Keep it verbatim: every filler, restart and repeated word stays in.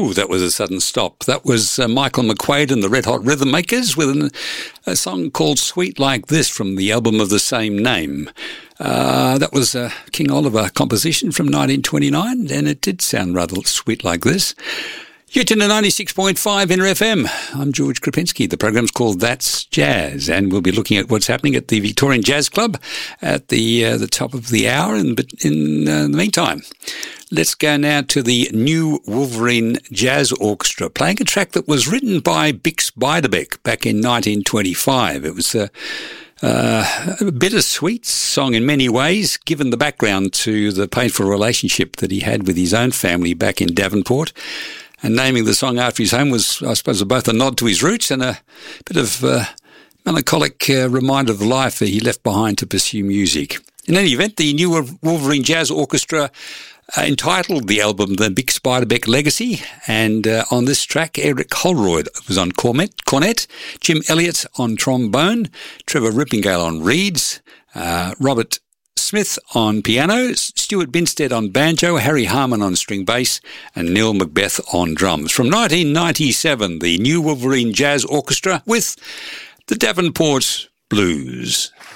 Ooh, that was a sudden stop. That was uh, Michael McQuaid and the Red Hot Rhythm Makers with an, a song called Sweet Like This from the album of the same name. Uh, that was a King Oliver composition from nineteen twenty-nine, and it did sound rather sweet like this. You're tuned to ninety-six point five Inter F M. I'm George Krapinski. The program's called That's Jazz, and we'll be looking at what's happening at the Victorian Jazz Club at the uh, the top of the hour. And but in uh, the meantime, let's go now to the New Wolverine Jazz Orchestra, playing a track that was written by Bix Beiderbecke back in nineteen twenty-five. It was a, uh, a bittersweet song in many ways, given the background to the painful relationship that he had with his own family back in Devonport. And naming the song after his home was, I suppose, both a nod to his roots and a bit of uh, melancholic uh, reminder of the life that he left behind to pursue music. In any event, the New Wolverine Jazz Orchestra uh, entitled the album The Bix Beiderbecke Legacy, and uh, on this track, Eric Holroyd was on cornet, cornet, Jim Elliott on trombone, Trevor Rippingale on reeds, uh, Robert Smith on piano, Stuart Binstead on banjo, Harry Harman on string bass, and Neil Macbeth on drums. From nineteen ninety-seven, the New Wolverine Jazz Orchestra with the Devonport Blues.